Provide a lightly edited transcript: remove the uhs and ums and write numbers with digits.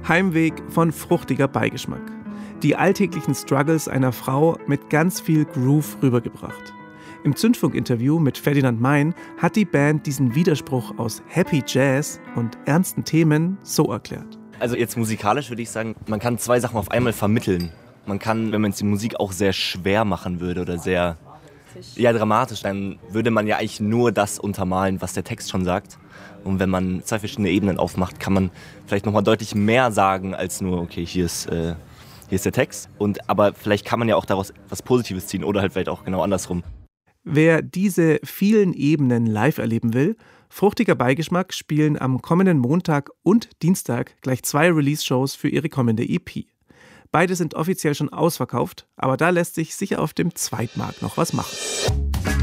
Heimweg von fruchtiger Beigeschmack. Die alltäglichen Struggles einer Frau mit ganz viel Groove rübergebracht. Im Zündfunk-Interview mit Ferdinand Mein hat die Band diesen Widerspruch aus Happy Jazz und ernsten Themen so erklärt. Also jetzt musikalisch würde ich sagen, man kann zwei Sachen auf einmal vermitteln. Man kann, wenn man die Musik auch sehr schwer machen würde oder sehr dramatisch, dann würde man ja eigentlich nur das untermalen, was der Text schon sagt. Und wenn man zwei verschiedene Ebenen aufmacht, kann man vielleicht nochmal deutlich mehr sagen als nur, okay, hier ist der Text. Aber vielleicht kann man ja auch daraus was Positives ziehen oder halt vielleicht auch genau andersrum. Wer diese vielen Ebenen live erleben will, Fruchtiger Beigeschmack spielen am kommenden Montag und Dienstag gleich 2 Release-Shows für ihre kommende EP. Beide sind offiziell schon ausverkauft, aber da lässt sich sicher auf dem Zweitmarkt noch was machen.